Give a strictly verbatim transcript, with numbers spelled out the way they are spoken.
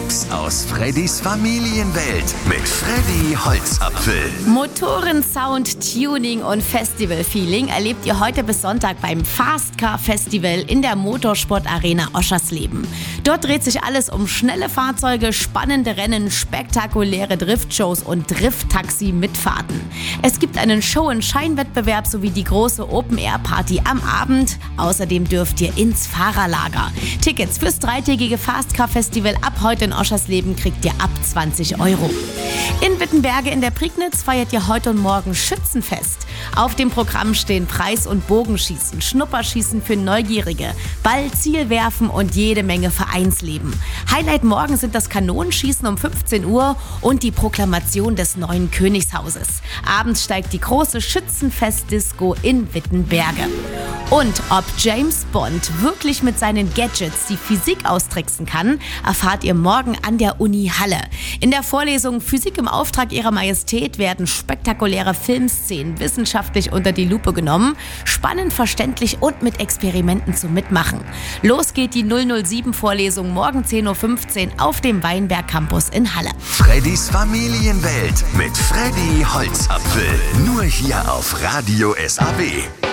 Tipps aus Freddys Familienwelt mit Freddy Holzapfel. Motoren, Sound, Tuning und Festival-Feeling erlebt ihr heute bis Sonntag beim Fast Car Festival in der Motorsport Arena Oschersleben. Dort dreht sich alles um schnelle Fahrzeuge, spannende Rennen, spektakuläre Driftshows und Drift-Taxi-Mitfahrten. Es gibt einen Show-and-Shine-Wettbewerb sowie die große Open-Air-Party am Abend. Außerdem dürft ihr ins Fahrerlager. Tickets fürs dreitägige Fast Car Festival ab heute in Oschersleben kriegt ihr ab zwanzig Euro. In Wittenberge in der Prignitz feiert ihr heute und morgen Schützenfest. Auf dem Programm stehen Preis- und Bogenschießen, Schnupperschießen für Neugierige, Ball, Zielwerfen und jede Menge Vereinsleben. Highlight morgen sind das Kanonenschießen um fünfzehn Uhr und die Proklamation des neuen Königshauses. Abends steigt die große Schützenfest-Disco in Wittenberge. Und ob James Bond wirklich mit seinen Gadgets die Physik austricksen kann, erfahrt ihr morgen an der Uni Halle. In der Vorlesung Physik im Auftrag ihrer Majestät werden spektakuläre Filmszenen wissenschaftlich unter die Lupe genommen, spannend, verständlich und mit Experimenten zum Mitmachen. Los geht die null null sieben Vorlesung morgen zehn Uhr fünfzehn auf dem Weinberg Campus in Halle. Freddys Familienwelt mit Freddy Holzapfel. Nur hier auf Radio S A B.